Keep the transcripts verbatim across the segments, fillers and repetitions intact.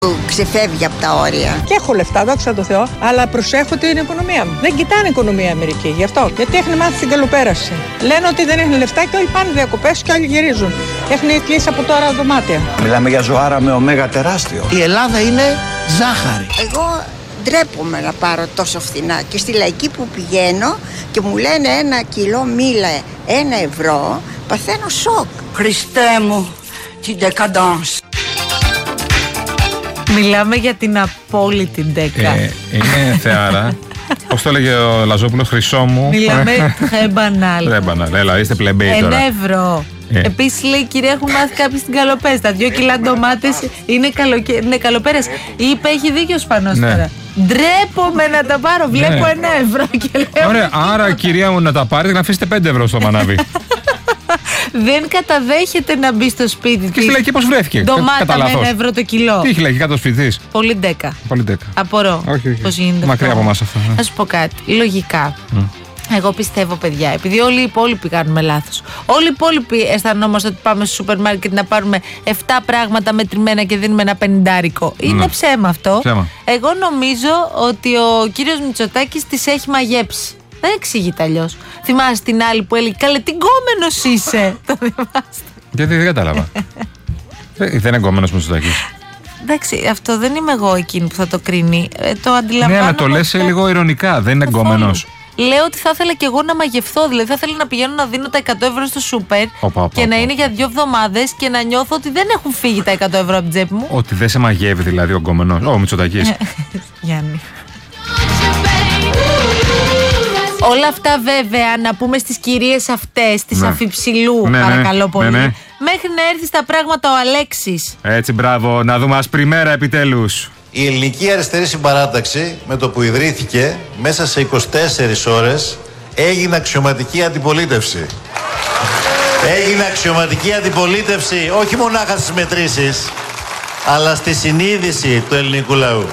Ξεφεύγει από τα όρια. Και έχω λεφτά, δόξα τω Θεώ, αλλά προσέχω την οικονομία μου. Δεν κοιτάνε οικονομία η Αμερική, γι' αυτό. Γιατί έχουν μάθει την καλοπέραση. Λένε ότι δεν έχουν λεφτά και όλοι πάνε διακοπές και όλοι γυρίζουν. Έχουν κλείσει από τώρα δωμάτια. Μιλάμε για ζωάρα με ωμέγα τεράστιο. Η Ελλάδα είναι ζάχαρη. Εγώ ντρέπομαι να πάρω τόσο φθηνά και στη Λαϊκή που πηγαίνω και μου λένε ένα κιλό μήλα ένα ευρώ, παθαίνω σοκ. Χριστέ μου, την decadence. Μιλάμε για την απόλυτη ντέκα. Ε, είναι θεάρα. Πώς το έλεγε ο Λαζόπουλος, χρυσό μου. Μιλάμε τρέμπαναλ. Τρέμπαναλ, έλα, είστε πλεμπέι τώρα. Ένα ευρώ. Ε. Επίσης λέει, κυρία, έχουν μάθει κάποιοι στην καλοπέραση. Τα δύο κιλά ντομάτες είναι, καλοκαι... είναι καλοπέρας. Είπε, έχει δίκιο ο Σπανός ναι. τώρα. Ντρέπομαι να τα πάρω. Βλέπω ναι. ένα ευρώ και λέω. Ωραία, άρα κυρία μου να τα πάρετε να αφήσετε πέντε ευρώ στο μανάβι. Δεν καταδέχεται να μπει στο σπίτι της. Και στη Λαϊκή πώς βρέθηκε. Ντομάτα με ένα ευρώ το κιλό. Τι έχει Λαϊκή κάτω στο σπίτι της. Πολύ ντέκα. Πολύ ντέκα. Απορώ. Όχι, όχι. Πώς γίνεται. Μακριά από εμάς αυτά. Θα σου πω κάτι. Λογικά. Mm. Εγώ πιστεύω, παιδιά, επειδή όλοι οι υπόλοιποι κάνουμε λάθος. Όλοι οι υπόλοιποι αισθανόμαστε ότι πάμε στο σούπερ μάρκετ να πάρουμε επτά πράγματα μετρημένα και δίνουμε ένα πενηντάρικο. Είναι mm. ψέμα αυτό. Ψέμα. Εγώ νομίζω ότι ο κύριος Μητσοτάκης τις έχει μαγέψει. Δεν εξηγείται αλλιώς. Θυμάσαι την άλλη που έλεγε, καλέ, τι γκόμενος είσαι. Το θυμάστε. Γιατί δεν κατάλαβα. Δεν είναι γκόμενος Μητσοτάκης. Εντάξει, αυτό δεν είμαι εγώ εκείνη που θα το κρίνει. Ε, το αντιλαμβάνομαι. Ναι, αλλά το λες αυτό... λίγο ειρωνικά. Δεν είναι γκόμενος. Λέω ότι θα ήθελα και εγώ να μαγευθώ. Δηλαδή, θα ήθελα να πηγαίνω να δίνω τα εκατό ευρώ στο σούπερ οπα, οπα, και να οπα. είναι για δύο εβδομάδες και να νιώθω ότι δεν έχουν φύγει τα εκατό ευρώ από την τσέπη μου. Ότι δεν σε μαγεύει δηλαδή ο γκόμενος. Ο Μητσοτάκης. Γιάννη. Όλα αυτά βέβαια να πούμε στις κυρίες αυτές, τις ναι. αφιψηλού, ναι, παρακαλώ πολύ, ναι, ναι. μέχρι να έρθει στα πράγματα ο Αλέξης. Έτσι, μπράβο, να δούμε ασπριμέρα επιτέλους. Η Ελληνική Αριστερή Συμπαράταξη, με το που ιδρύθηκε, μέσα σε είκοσι τέσσερις ώρες έγινε αξιωματική αντιπολίτευση. Έγινε αξιωματική αντιπολίτευση όχι μονάχα στις μετρήσεις, αλλά στη συνείδηση του ελληνικού λαού.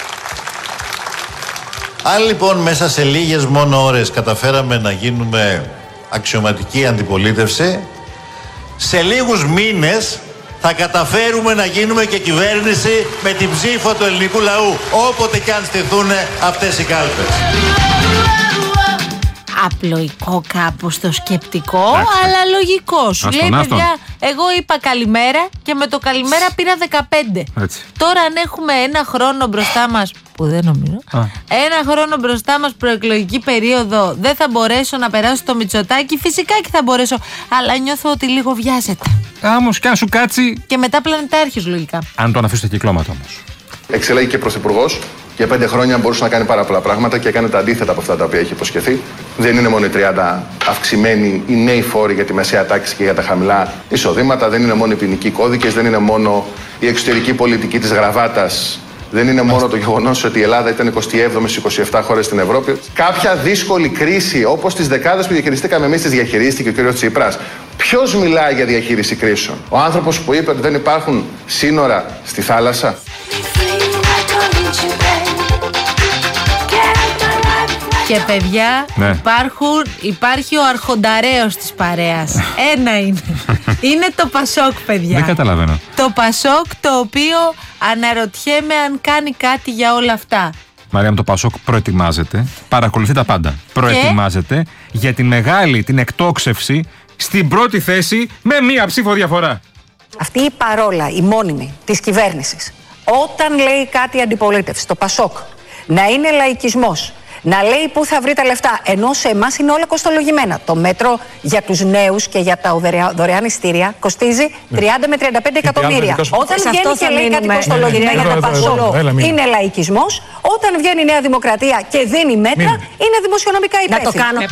Αν λοιπόν μέσα σε λίγες μόνο ώρες καταφέραμε να γίνουμε αξιωματική αντιπολίτευση, σε λίγους μήνες θα καταφέρουμε να γίνουμε και κυβέρνηση με την ψήφο του ελληνικού λαού, όποτε και αν στηθούν αυτές οι κάλπες. Απλοϊκό κάπως το σκεπτικό, Άχι. αλλά λογικό. Σου λέει, παιδιά, εγώ είπα καλημέρα και με το καλημέρα πήρα δεκαπέντε. Έτσι. Τώρα αν έχουμε ένα χρόνο μπροστά μας, που δεν νομίζω, Α. ένα χρόνο μπροστά μας προεκλογική περίοδο, δεν θα μπορέσω να περάσω το Μητσοτάκι. Φυσικά και θα μπορέσω, αλλά νιώθω ότι λίγο βιάζεται. Άμως και αν σου κάτσει. Και μετά πλανητάρχης λογικά. Αν τον αφήσω στα κυκλώματα όμως. Εξελέγει και πρωθυπουργός. Για πέντε χρόνια μπορούσε να κάνει πάρα πολλά πράγματα και έκανε τα αντίθετα από αυτά τα οποία έχει υποσχεθεί. Δεν είναι μόνο οι τριάντα αυξημένοι οι νέοι φόροι για τη μεσαία τάξη και για τα χαμηλά εισοδήματα. Δεν είναι μόνο οι ποινικοί κώδικες. Δεν είναι μόνο η εξωτερική πολιτική της γραβάτας. Δεν είναι μόνο το γεγονός ότι η Ελλάδα ήταν εικοστή έβδομη στις είκοσι επτά χώρες στην Ευρώπη. Κάποια δύσκολη κρίση, όπως τις δεκάδες που διαχειριστήκαμε εμείς, τις διαχειρίστηκε ο κ. Τσίπρας. Ποιος μιλάει για διαχείριση κρίσεων? Ο άνθρωπος που είπε ότι δεν υπάρχουν σύνορα στη θάλασσα. Και παιδιά, ναι. υπάρχουν, υπάρχει ο αρχονταρέος της παρέας. Ένα είναι. Είναι το Πασόκ, παιδιά. Δεν καταλαβαίνω. Το Πασόκ, το οποίο αναρωτιέμαι αν κάνει κάτι για όλα αυτά. Μαρία μου, το Πασόκ προετοιμάζεται, παρακολουθεί τα πάντα. Προετοιμάζεται και... για την μεγάλη, την εκτόξευση στην πρώτη θέση με μία ψήφο διαφορά. Αυτή η παρόλα, η μόνιμη της κυβέρνησης, όταν λέει κάτι αντιπολίτευση, το Πασόκ, να είναι λαϊκισμός, να λέει πού θα βρει τα λεφτά, ενώ σε εμάς είναι όλα κοστολογημένα. Το μέτρο για τους νέους και για τα δωρεάν ειστήρια κοστίζει τριάντα με τριάντα πέντε εκατομμύρια. Όταν βγαίνει και λέει κάτι κοστολογημένο για τα Πασόκ, είναι λαϊκισμός. Όταν βγαίνει η Νέα Δημοκρατία και δίνει μέτρα, είναι δημοσιονομικά υπεύθυνο. Να το κάνω.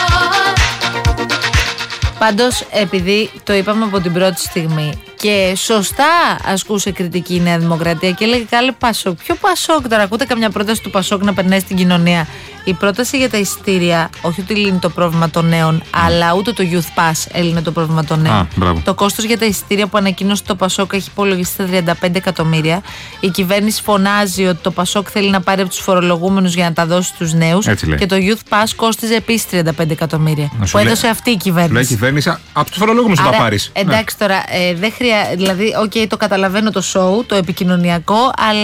Πάντως, επειδή το είπαμε από την πρώτη στιγμή και σωστά ασκούσε κριτική η Νέα Δημοκρατία και έλεγε καλέ Πασόκ. Ποιο Πασόκ τώρα, ακούτε καμιά πρόταση του Πασόκ να περνάει στην κοινωνία? Η πρόταση για τα εισιτήρια, όχι ότι λύνει το πρόβλημα των νέων, mm. αλλά ούτε το Youth Pass έλυνε το πρόβλημα των νέων. Ah, το κόστος για τα εισιτήρια που ανακοίνωσε το Πασόκ έχει υπολογιστεί στα τριάντα πέντε εκατομμύρια. Η κυβέρνηση φωνάζει ότι το Πασόκ θέλει να πάρει από τους φορολογούμενους για να τα δώσει στους νέους. Και το Youth Pass κόστιζε επίσης τριάντα πέντε εκατομμύρια. Που έδωσε αυτή η κυβέρνηση. Λέει η κυβέρνηση από τους φορολογούμενους να τα πάρει. Εντάξει τώρα, ε, δεν χρειάζεται. δηλαδή, οκ, okay, το καταλαβαίνω το show, το επικοινωνιακό, αλλά